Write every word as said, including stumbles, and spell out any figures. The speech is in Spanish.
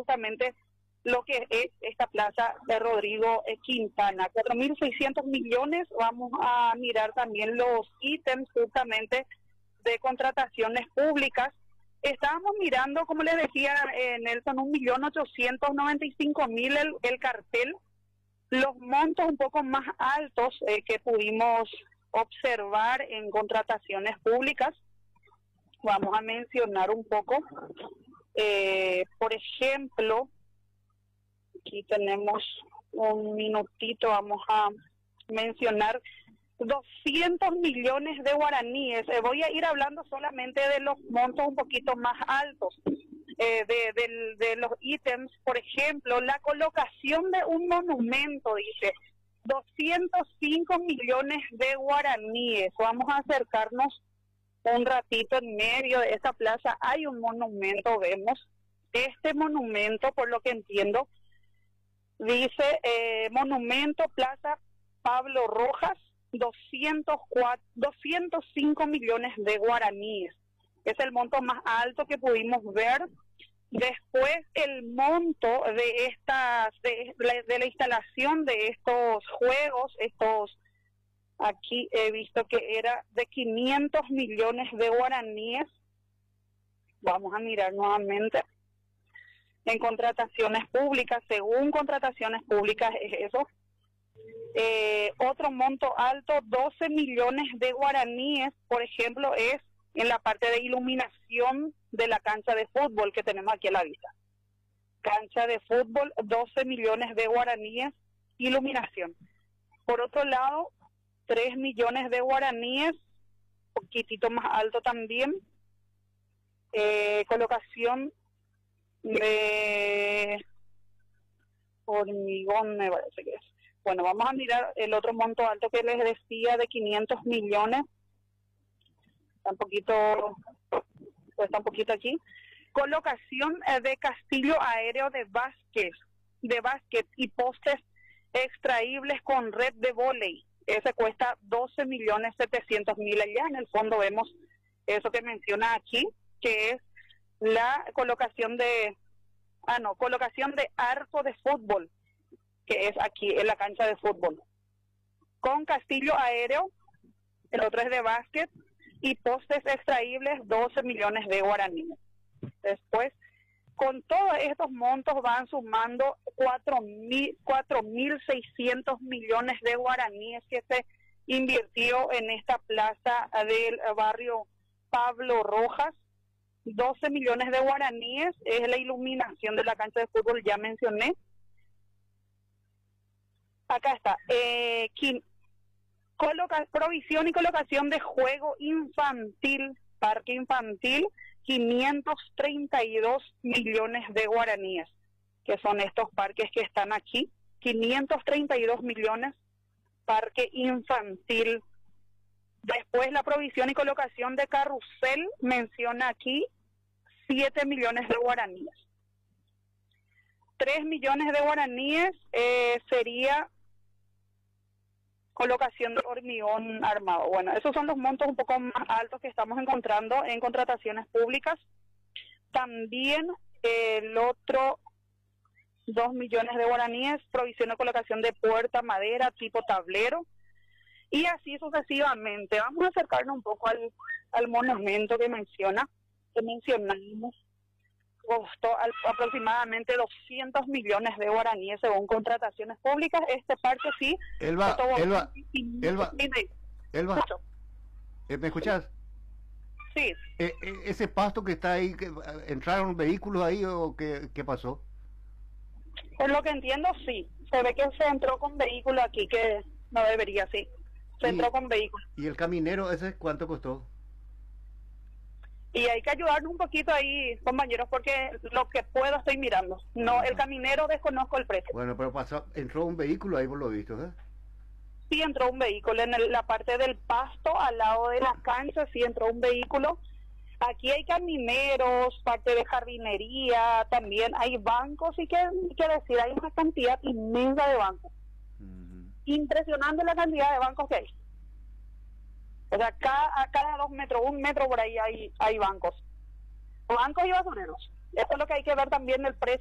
justamente lo que es esta plaza de Rodrigo eh, Quintana. cuatro mil seiscientos millones. Vamos a mirar también los ítems justamente de contrataciones públicas. Estábamos mirando, como les decía, eh, Nelson, un millón ochocientos noventa y cinco mil el, el cartel. Los montos un poco más altos eh, que pudimos observar en contrataciones públicas. Vamos a mencionar un poco. Eh, por ejemplo, aquí tenemos un minutito, vamos a mencionar doscientos millones de guaraníes. Eh, voy a ir hablando solamente de los montos un poquito más altos, eh, de, de, de los ítems. Por ejemplo, la colocación de un monumento, dice, doscientos cinco millones de guaraníes. Vamos a acercarnos un ratito. En medio de esta plaza hay un monumento, vemos. Este monumento, por lo que entiendo, dice eh, Monumento Plaza Pablo Rojas, doscientos cuatro, doscientos cinco millones de guaraníes. Es el monto más alto que pudimos ver. Después, el monto de estas de, de la instalación de estos juegos, estos aquí he visto que era de quinientos millones de guaraníes. Vamos a mirar nuevamente. En contrataciones públicas, según contrataciones públicas es eso. Eh, otro monto alto, doce millones de guaraníes, por ejemplo, es en la parte de iluminación de la cancha de fútbol que tenemos aquí a la vista. Cancha de fútbol, doce millones de guaraníes, iluminación. Por otro lado, tres millones de guaraníes, poquitito más alto también, eh, colocación de hormigón, me parece que es. Bueno, vamos a mirar el otro monto alto que les decía de quinientos millones. Está un poquito, pues está un poquito aquí. Colocación eh, de castillo aéreo de básquet, de básquet y postes extraíbles con red de vóley. Ese cuesta doce millones setecientos mil. Allá en el fondo vemos eso que menciona aquí, que es la colocación de, ah no, colocación de arco de fútbol, que es aquí en la cancha de fútbol, con castillo aéreo. El otro es de básquet y postes extraíbles, doce millones de guaraníes. Después, con todos estos montos van sumando cuatro mil seiscientos millones de guaraníes que se invirtió en esta plaza del barrio Pablo Rojas. doce millones de guaraníes es la iluminación de la cancha de fútbol, ya mencioné. Acá está. Eh, quin, coloca, provisión y colocación de juego infantil, parque infantil, quinientos treinta y dos millones de guaraníes, que son estos parques que están aquí. quinientos treinta y dos millones, parque infantil. Después la provisión y colocación de carrusel, menciona aquí siete millones de guaraníes. tres millones de guaraníes eh, sería colocación de hormigón armado. Bueno, esos son los montos un poco más altos que estamos encontrando en contrataciones públicas. También eh, el otro, dos millones de guaraníes, provisión y colocación de puerta, madera, tipo tablero, y así sucesivamente. Vamos a acercarnos un poco al, al monumento que menciona, que mencionamos. Costó al, aproximadamente doscientos millones de guaraníes según contrataciones públicas. Este parque sí. Elba, Elba, Elba, Elba, ¿me escuchás? Sí. Eh, eh, ese pasto que está ahí, que, ¿entraron vehículos ahí o qué, qué pasó? Por lo que entiendo, sí. Se ve que se entró con vehículo aquí, que no debería, sí. Se y, entró con vehículo. ¿Y el caminero ese cuánto costó? Y hay que ayudarnos un poquito ahí, compañeros, porque lo que puedo estoy mirando. No, uh-huh. El caminero desconozco el precio. Bueno, pero pasó, entró un vehículo ahí por lo visto, ¿eh? Sí, entró un vehículo en el, la parte del pasto, al lado de la cancha, sí entró un vehículo. Aquí hay camineros, parte de jardinería, también hay bancos, y que, que decir, hay una cantidad inmensa de bancos. Uh-huh. Impresionante la cantidad de bancos que hay. O sea, cada, a cada dos metros, un metro por ahí hay, hay bancos. Bancos y basureros. Eso es lo que hay que ver también el precio.